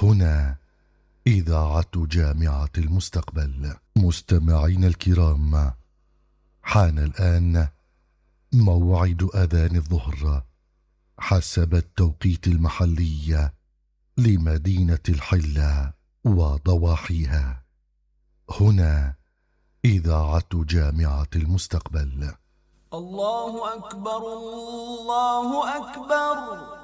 هنا إذاعة جامعة المستقبل. مستمعين الكرام، حان الآن موعد أذان الظهر حسب التوقيت المحلي لمدينة الحلة وضواحيها. هنا إذاعة جامعة المستقبل. الله أكبر الله أكبر.